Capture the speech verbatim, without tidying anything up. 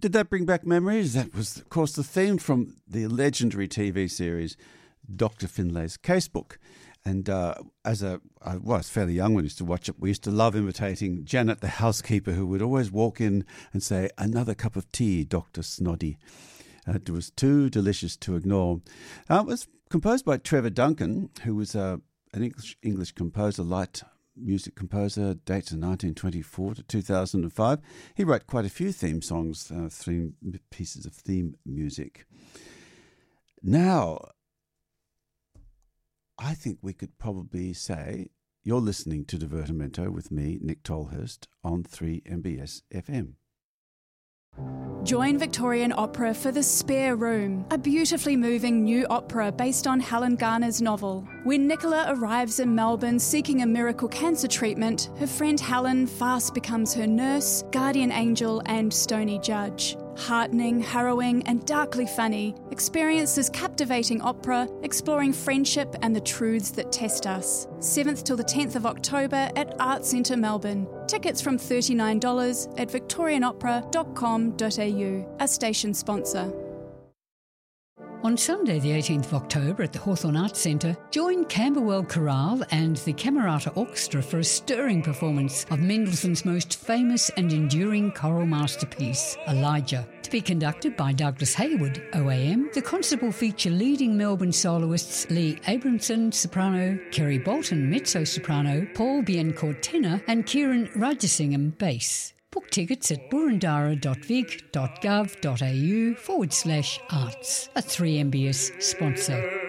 Did that bring back memories? That was, of course, the theme from the legendary T V series Doctor Finlay's Casebook. And uh, as a, I was fairly young when I used to watch it, we used to love imitating Janet, the housekeeper, who would always walk in and say, "Another cup of tea, Doctor Snoddy." Uh, it was too delicious to ignore. Uh, it was composed by Trevor Duncan, who was uh, an English, English composer, light music composer, dates in nineteen twenty-four to two thousand five. He wrote quite a few theme songs, uh, theme pieces of theme music. Now, I think we could probably say you're listening to Divertimento with me, Nick Tolhurst, on three M B S F M. Join Victorian Opera for The Spare Room, a beautifully moving new opera based on Helen Garner's novel. When Nicola arrives in Melbourne seeking a miracle cancer treatment, her friend Helen fast becomes her nurse, guardian angel and stony judge. Heartening, harrowing and darkly funny, experience this captivating opera exploring friendship and the truths that test us. seventh till the tenth of October at Arts Centre Melbourne. Tickets from thirty-nine dollars at victorian opera dot com dot a u, a station sponsor. On Sunday the eighteenth of October at the Hawthorn Arts Centre, join Camberwell Chorale and the Camerata Orchestra for a stirring performance of Mendelssohn's most famous and enduring choral masterpiece, Elijah. To be conducted by Douglas Hayward, O A M, the concert will feature leading Melbourne soloists Lee Abramson, soprano, Kerry Bolton, mezzo-soprano, Paul Biencourt, tenor, and Kieran Rajasingham, bass. Book tickets at burundara.vic.gov.au forward slash arts, a three M B S sponsor.